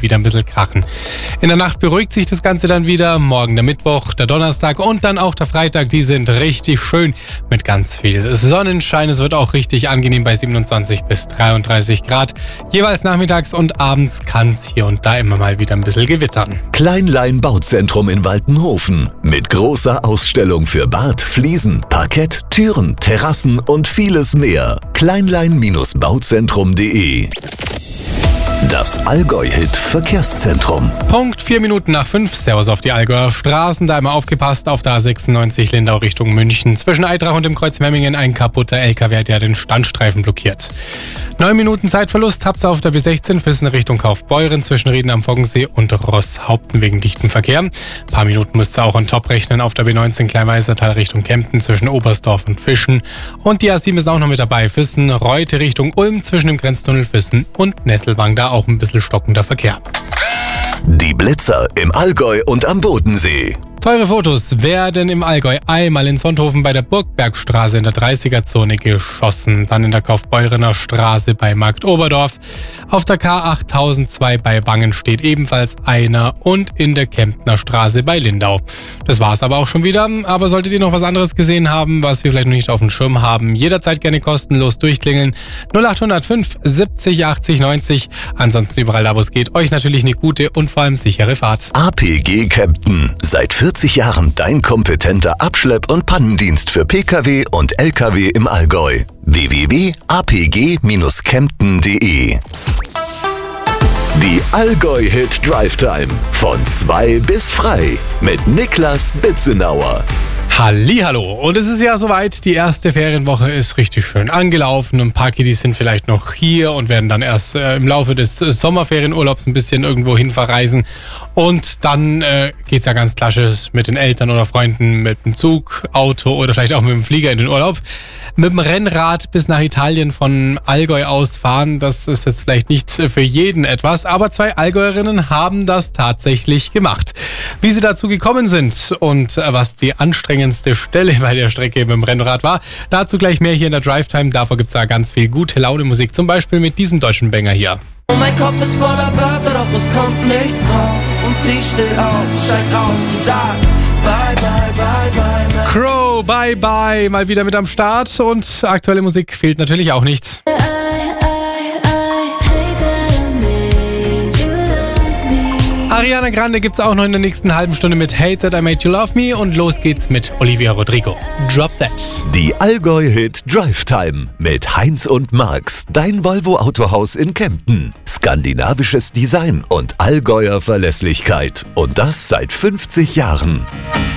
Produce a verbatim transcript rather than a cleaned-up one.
wieder ein bisschen krachen. In der Nacht beruhigt sich das Ganze dann wieder. Morgen der Mittwoch, der Donnerstag und dann auch der Freitag, die sind richtig schön mit ganz viel Sonnenschein. Es wird auch richtig angenehm bei siebenundzwanzig bis dreiunddreißig Grad. Jeweils nachmittags und abends kann es hier und da immer mal wieder ein bisschen gewittern. Kleinlein Bauzentrum in Waltenhofen mit großer Ausstellung für Bad, Fliesen, Parkett, Türen, Terrassen und vieles mehr. kleinlein Bauzentrum punkt de. Das Allgäu-Hit Verkehrszentrum. Punkt vier Minuten nach fünf. Servus auf die Allgäuer Straßen. Da immer aufgepasst auf der A sechsundneunzig Lindau Richtung München. Zwischen Eitrach und dem Kreuz Memmingen ein kaputter L K W hat ja den Standstreifen blockiert. Neun Minuten Zeitverlust habt ihr auf der B sechzehn Füssen Richtung Kaufbeuren zwischen Rieden am Foggensee und Rosshaupten wegen dichten Verkehr. Ein paar Minuten müsst ihr auch on top rechnen auf der B neunzehn Kleinweißertal Richtung Kempten zwischen Oberstdorf und Fischen. Und die A sieben ist auch noch mit dabei. Füssen, Reute Richtung Ulm zwischen dem Grenztunnel Füssen und Nesselwang. Da auch ein bisschen stockender Verkehr. Die Blitzer im Allgäu und am Bodensee. Teure Fotos werden im Allgäu einmal in Sonthofen bei der Burgbergstraße in der dreißiger-Zone geschossen, dann in der Kaufbeurener Straße bei Markt Oberdorf. Auf der K achttausendzwei bei Wangen steht ebenfalls einer und in der Kemptner Straße bei Lindau. Das war's aber auch schon wieder, aber solltet ihr noch was anderes gesehen haben, was wir vielleicht noch nicht auf dem Schirm haben, jederzeit gerne kostenlos durchklingeln. null acht null fünf siebzig achtzig neunzig. Ansonsten überall da, wo es geht, euch natürlich eine gute und vor allem sichere Fahrt. A P G Kempten. Seit vierzig Jahren dein kompetenter Abschlepp- und Pannendienst für Pkw und L K W im Allgäu. w w w punkt a p g dash kempten punkt de. Die Allgäu-Hit Drive Time von zwei bis frei mit Niklas Bitzenauer. Hallihallo, und es ist ja soweit, die erste Ferienwoche ist richtig schön angelaufen. Ein paar Kiddies sind vielleicht noch hier und werden dann erst äh, im Laufe des äh, Sommerferienurlaubs ein bisschen irgendwo hin verreisen. Und dann äh, geht's ja ganz klassisch mit den Eltern oder Freunden mit dem Zug, Auto oder vielleicht auch mit dem Flieger in den Urlaub. Mit dem Rennrad bis nach Italien von Allgäu aus fahren, das ist jetzt vielleicht nicht für jeden etwas, aber zwei Allgäuerinnen haben das tatsächlich gemacht. Wie sie dazu gekommen sind und was die anstrengendste Stelle bei der Strecke mit dem Rennrad war, dazu gleich mehr hier in der Drive Time. Davor gibt's da ganz viel gute Laune Musik, zum Beispiel mit diesem deutschen Banger hier. Und mein Kopf ist voller Wörter, doch es kommt nichts raus. Und sie steht auf, steigt aus und sagt bye, bye, bye, bye, bye. Crow, bye, bye, mal wieder mit am Start und aktuelle Musik fehlt natürlich auch nicht. Ariana Grande gibt's auch noch in der nächsten halben Stunde mit Hate That I Made You Love Me und los geht's mit Olivia Rodrigo. Drop That. Die Allgäu-Hit Drive Time mit Heinz und Marx, dein Volvo Autohaus in Kempten. Skandinavisches Design und Allgäuer Verlässlichkeit und das seit fünfzig Jahren.